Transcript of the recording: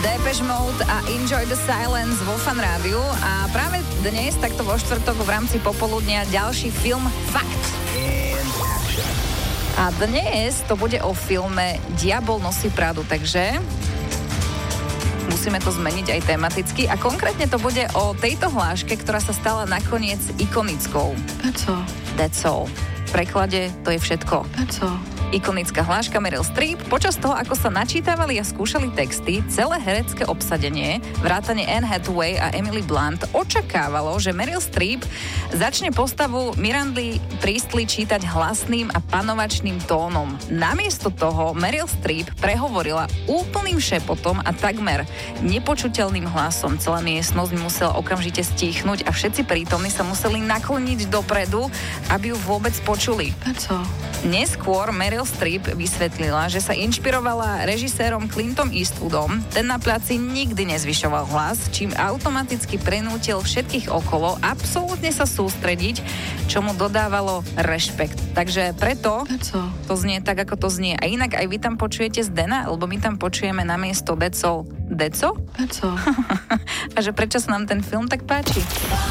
Depeche Mode a Enjoy the Silence vo Fan Rádiu. A práve dnes, takto vo štvrtok v rámci popoludnia, ďalší film Fakt. A dnes to bude o filme Diabol nosí Pradu, takže musíme to zmeniť aj tematicky. A konkrétne to bude o tejto hláške, ktorá sa stala nakoniec ikonickou. That's all. V preklade to je všetko. Ikonická hláška Meryl Streep. Počas toho, ako sa načítavali a skúšali texty, celé herecké obsadenie, vrátane Anne Hathaway a Emily Blunt, očakávalo, že Meryl Streep začne postavu Mirandy Priestley čítať hlasným a panovačným tónom. Namiesto toho Meryl Streep prehovorila úplným šepotom a takmer nepočuteľným hlasom. Celá miestnosť musela okamžite stíchnuť a všetci prítomní sa museli nakloniť dopredu, aby ju vôbec počuli. Neskôr Meryl Streep vysvetlila, že sa inšpirovala režisérom Clintom Eastwoodom. Ten na placi nikdy nezvyšoval hlas, čím automaticky prenútil všetkých okolo absolútne sa sústrediť, čo mu dodávalo rešpekt. Takže preto to znie tak, ako to znie. A inak aj vy tam počujete Zdena, lebo my tam počujeme namiesto Deco? A že prečo sa nám ten film tak páči?